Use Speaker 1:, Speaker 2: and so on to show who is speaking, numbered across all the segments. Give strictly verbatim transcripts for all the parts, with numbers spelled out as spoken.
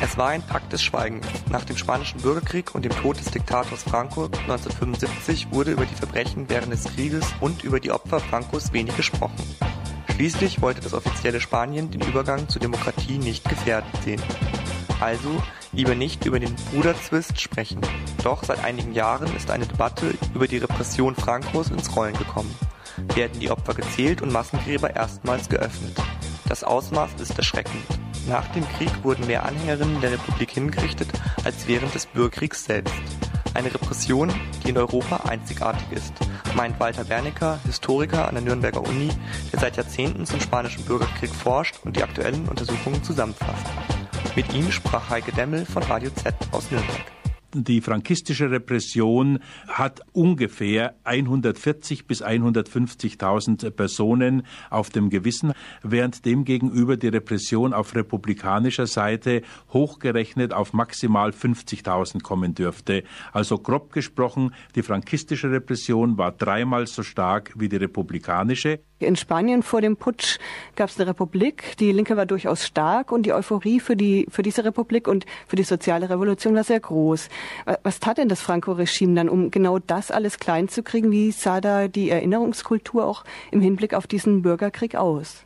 Speaker 1: Es war ein Pakt des Schweigens. Nach dem Spanischen Bürgerkrieg und dem Tod des Diktators Franco neunzehnhundertfünfundsiebzig wurde über die Verbrechen während des Krieges und über die Opfer Francos wenig gesprochen. Schließlich wollte das offizielle Spanien den Übergang zur Demokratie nicht gefährdet sehen. Also lieber nicht über den Bruderzwist sprechen. Doch seit einigen Jahren ist eine Debatte über die Repression Francos ins Rollen gekommen. Werden die Opfer gezählt und Massengräber erstmals geöffnet. Das Ausmaß ist erschreckend. Nach dem Krieg wurden mehr Anhängerinnen der Republik hingerichtet als während des Bürgerkriegs selbst. Eine Repression, die in Europa einzigartig ist, meint Walter Bernecker, Historiker an der Nürnberger Uni, der seit Jahrzehnten zum Spanischen Bürgerkrieg forscht und die aktuellen Untersuchungen zusammenfasst. Mit ihm sprach Heike Demmel von Radio Z aus Nürnberg.
Speaker 2: Die frankistische Repression hat ungefähr hundertvierzig bis hundertfünfzigtausend Personen auf dem Gewissen, während demgegenüber die Repression auf republikanischer Seite hochgerechnet auf maximal fünfzigtausend kommen dürfte. Also grob gesprochen, die frankistische Repression war dreimal so stark wie die republikanische.
Speaker 3: In Spanien vor dem Putsch gab es eine Republik, die Linke war durchaus stark und die Euphorie für, die, für diese Republik und für die soziale Revolution war sehr groß. Was tat denn das Franco-Regime dann, um genau das alles klein zu kriegen? Wie sah da die Erinnerungskultur auch im Hinblick auf diesen Bürgerkrieg aus?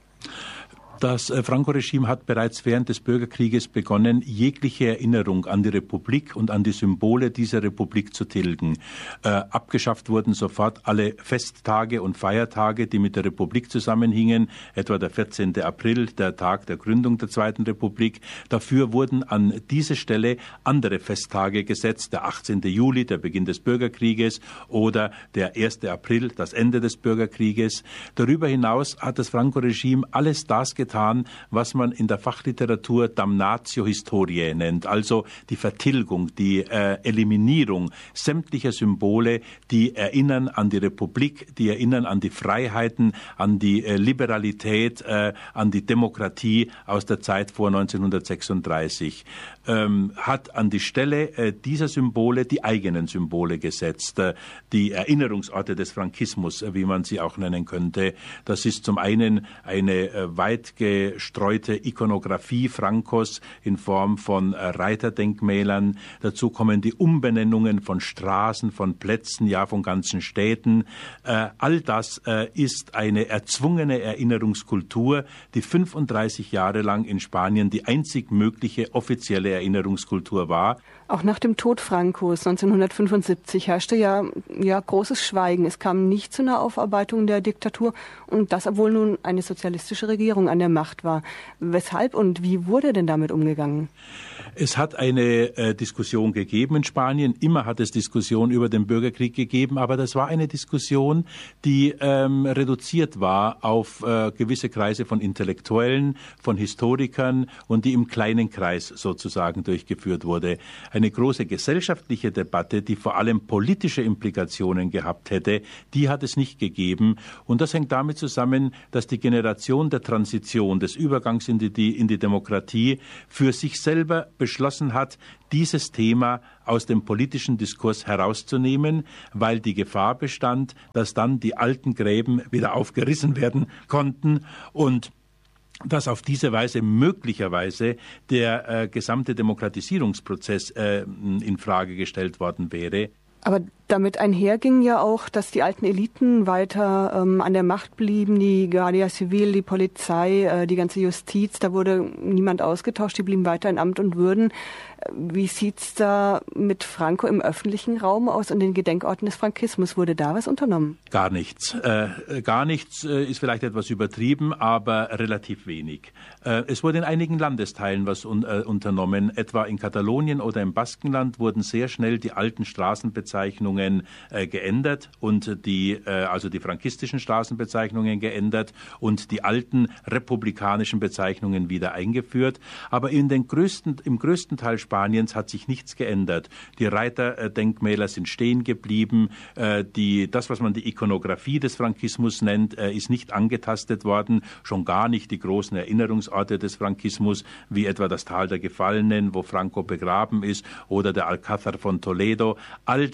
Speaker 2: Das Franco-Regime hat bereits während des Bürgerkrieges begonnen, jegliche Erinnerung an die Republik und an die Symbole dieser Republik zu tilgen. Äh, abgeschafft wurden sofort alle Festtage und Feiertage, die mit der Republik zusammenhingen, etwa der vierzehnte April, der Tag der Gründung der Zweiten Republik. Dafür wurden an diese Stelle andere Festtage gesetzt, der achtzehnte Juli, der Beginn des Bürgerkrieges, oder der erste April, das Ende des Bürgerkrieges. Darüber hinaus hat das Franco-Regime alles das getan, was man in der Fachliteratur Damnatio Historiae nennt, also die Vertilgung, die äh, Eliminierung sämtlicher Symbole, die erinnern an die Republik, die erinnern an die Freiheiten, an die äh, Liberalität, äh, an die Demokratie aus der Zeit vor neunzehnhundertsechsunddreißig. Ähm, hat an die Stelle äh, dieser Symbole die eigenen Symbole gesetzt, äh, die Erinnerungsorte des Frankismus, äh, wie man sie auch nennen könnte. Das ist zum einen eine äh, weit gestreute Ikonografie Francos in Form von äh, Reiterdenkmälern. Dazu kommen die Umbenennungen von Straßen, von Plätzen, ja von ganzen Städten. Äh, all das äh, ist eine erzwungene Erinnerungskultur, die fünfunddreißig Jahre lang in Spanien die einzig mögliche offizielle Erinnerungskultur war.
Speaker 3: Auch nach dem Tod Francos neunzehnhundertfünfundsiebzig herrschte ja, ja großes Schweigen. Es kam nicht zu einer Aufarbeitung der Diktatur und das, obwohl nun eine sozialistische Regierung an der Macht war. Weshalb und wie wurde denn damit umgegangen?
Speaker 2: Es hat eine äh, Diskussion gegeben in Spanien. Immer hat es Diskussion über den Bürgerkrieg gegeben, aber das war eine Diskussion, die ähm, reduziert war auf äh, gewisse Kreise von Intellektuellen, von Historikern und die im kleinen Kreis sozusagen durchgeführt wurde. Eine große gesellschaftliche Debatte, die vor allem politische Implikationen gehabt hätte, die hat es nicht gegeben. Und das hängt damit zusammen, dass die Generation der Transition, des Übergangs in die, in die Demokratie für sich selber beschlossen hat, dieses Thema aus dem politischen Diskurs herauszunehmen, weil die Gefahr bestand, dass dann die alten Gräben wieder aufgerissen werden konnten und dass auf diese Weise möglicherweise der äh, gesamte Demokratisierungsprozess äh, in Frage gestellt worden wäre.
Speaker 3: Aber damit einherging ja auch, dass die alten Eliten weiter ähm, an der Macht blieben, die Guardia Civil, die Polizei, äh, die ganze Justiz, da wurde niemand ausgetauscht, die blieben weiter in Amt und Würden. Wie sieht's da mit Franco im öffentlichen Raum aus und den Gedenkorten des Frankismus? Wurde da was unternommen?
Speaker 2: Gar nichts. Äh, gar nichts äh, ist vielleicht etwas übertrieben, aber relativ wenig. Äh, es wurde in einigen Landesteilen was un, äh, unternommen. Etwa in Katalonien oder im Baskenland wurden sehr schnell die alten Straßenbezeichnungen äh, geändert und die, äh, also die frankistischen Straßenbezeichnungen geändert und die alten republikanischen Bezeichnungen wieder eingeführt. Aber in den größten, im größten Teil Spaniens hat sich nichts geändert. Die Reiterdenkmäler sind stehen geblieben. Die, das, was man die Ikonografie des Frankismus nennt, ist nicht angetastet worden. Schon gar nicht die großen Erinnerungsorte des Frankismus, wie etwa das Tal der Gefallenen, wo Franco begraben ist, oder der Alcázar von Toledo. All das ist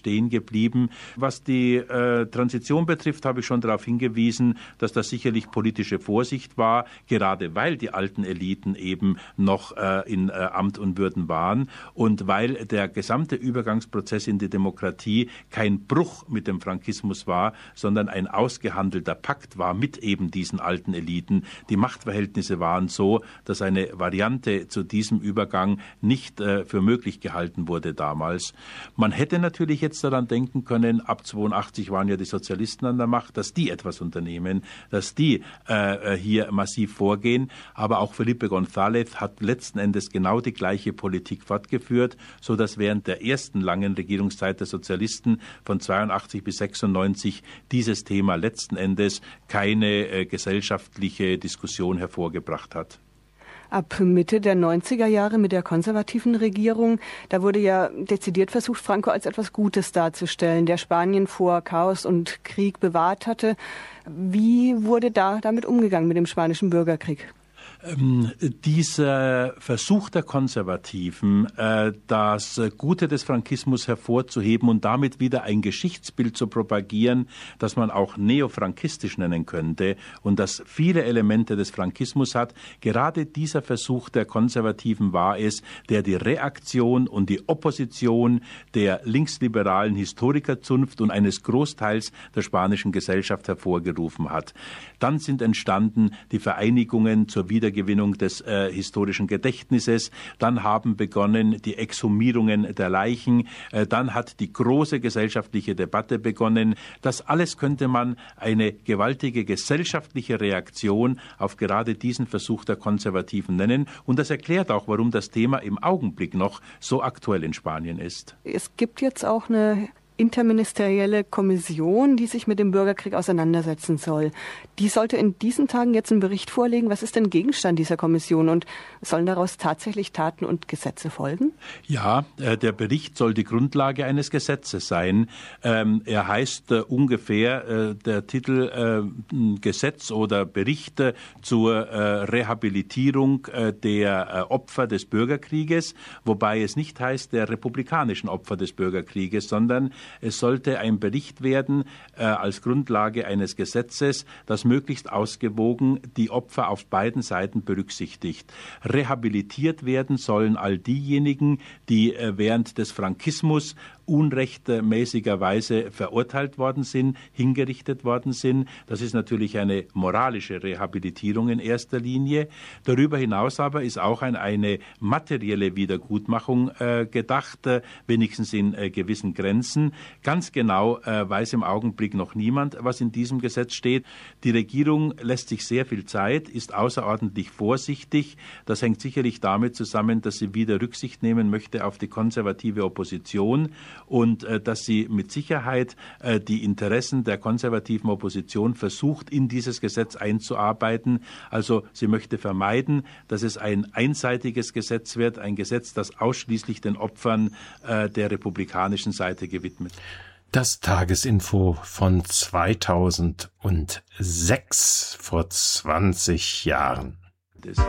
Speaker 2: stehen geblieben. Was die äh, Transition betrifft, habe ich schon darauf hingewiesen, dass das sicherlich politische Vorsicht war, gerade weil die alten Eliten eben noch äh, in äh, Amt und Würden waren und weil der gesamte Übergangsprozess in die Demokratie kein Bruch mit dem Frankismus war, sondern ein ausgehandelter Pakt war mit eben diesen alten Eliten. Die Machtverhältnisse waren so, dass eine Variante zu diesem Übergang nicht äh, für möglich gehalten wurde damals. Man hätte natürlich jetzt daran denken können, ab zweiundachtzig waren ja die Sozialisten an der Macht, dass die etwas unternehmen, dass die äh, hier massiv vorgehen. Aber auch Felipe González hat letzten Endes genau die gleiche Politik fortgeführt, so dass während der ersten langen Regierungszeit der Sozialisten von zweiundachtzig bis sechsundneunzig dieses Thema letzten Endes keine äh, gesellschaftliche Diskussion hervorgebracht hat.
Speaker 3: Ab Mitte der neunziger Jahre mit der konservativen Regierung, da wurde ja dezidiert versucht, Franco als etwas Gutes darzustellen, der Spanien vor Chaos und Krieg bewahrt hatte. Wie wurde da damit umgegangen mit dem Spanischen Bürgerkrieg?
Speaker 2: Ähm, dieser Versuch der Konservativen, äh, das Gute des Frankismus hervorzuheben und damit wieder ein Geschichtsbild zu propagieren, das man auch neofrankistisch nennen könnte und das viele Elemente des Frankismus hat, gerade dieser Versuch der Konservativen war es, der die Reaktion und die Opposition der linksliberalen Historikerzunft und eines Großteils der spanischen Gesellschaft hervorgerufen hat. Dann sind entstanden die Vereinigungen zur Wiedergewinnung des äh, historischen Gedächtnisses. Dann haben begonnen die Exhumierungen der Leichen. Äh, dann hat die große gesellschaftliche Debatte begonnen. Das alles könnte man eine gewaltige gesellschaftliche Reaktion auf gerade diesen Versuch der Konservativen nennen. Und das erklärt auch, warum das Thema im Augenblick noch so aktuell in Spanien ist.
Speaker 3: Es gibt jetzt auch eine interministerielle Kommission, die sich mit dem Bürgerkrieg auseinandersetzen soll. Die sollte in diesen Tagen jetzt einen Bericht vorlegen. Was ist denn Gegenstand dieser Kommission und sollen daraus tatsächlich Taten und Gesetze folgen?
Speaker 2: Ja, äh, der Bericht soll die Grundlage eines Gesetzes sein. Ähm, er heißt äh, ungefähr äh, der Titel äh, Gesetz oder Bericht äh, zur äh, Rehabilitierung äh, der äh, Opfer des Bürgerkrieges, wobei es nicht heißt der republikanischen Opfer des Bürgerkrieges, sondern es sollte ein Bericht werden äh, als Grundlage eines Gesetzes, das möglichst ausgewogen die Opfer auf beiden Seiten berücksichtigt. Rehabilitiert werden sollen all diejenigen, die äh, während des Frankismus unrechtmäßigerweise verurteilt worden sind, hingerichtet worden sind. Das ist natürlich eine moralische Rehabilitierung in erster Linie. Darüber hinaus aber ist auch an eine materielle Wiedergutmachung äh, gedacht, äh, wenigstens in äh, gewissen Grenzen. Ganz genau äh, weiß im Augenblick noch niemand, was in diesem Gesetz steht. Die Regierung lässt sich sehr viel Zeit, ist außerordentlich vorsichtig. Das hängt sicherlich damit zusammen, dass sie wieder Rücksicht nehmen möchte auf die konservative Opposition und äh, dass sie mit Sicherheit äh, die Interessen der konservativen Opposition versucht, in dieses Gesetz einzuarbeiten. Also sie möchte vermeiden, dass es ein einseitiges Gesetz wird, ein Gesetz, das ausschließlich den Opfern äh, der republikanischen Seite gewidmet.
Speaker 4: Das Tagesinfo von zweitausendsechs, vor zwanzig Jahren.